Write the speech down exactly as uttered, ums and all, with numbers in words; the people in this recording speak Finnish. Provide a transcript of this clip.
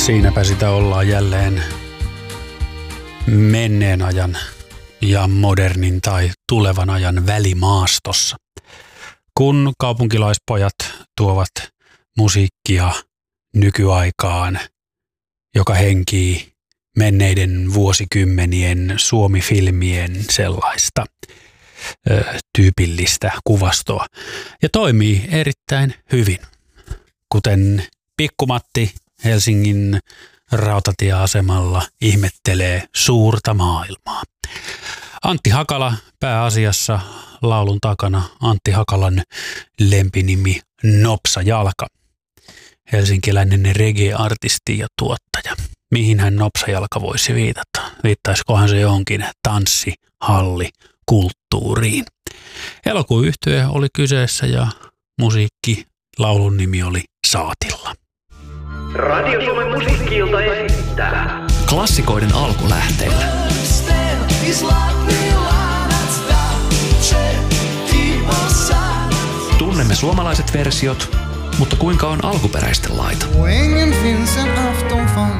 Siinäpä sitä ollaan jälleen menneen ajan ja modernin tai tulevan ajan välimaastossa. Kun kaupunkilaispojat tuovat musiikkia nykyaikaan, joka henkii menneiden vuosikymmenien Suomi-filmien sellaista ö, tyypillistä kuvastoa ja toimii erittäin hyvin, kuten Pikkumatti Helsingin rautatieasemalla ihmettelee suurta maailmaa. Antti Hakala pääasiassa laulun takana. Antti Hakalan lempinimi Nopsa Jalka. Helsinkiläinen reggae-artisti ja tuottaja. Mihin hän Nopsa Jalka voisi viitata? Viittaisikohan se johonkin tanssihalli kulttuuriin. Elokuyhtye oli kyseessä ja musiikki, laulun nimi oli Saatilla. Radio Suomen musiikki-ilta esittää klassikoiden alkulähteillä. Tunnemme suomalaiset versiot, mutta kuinka on alkuperäisten laita?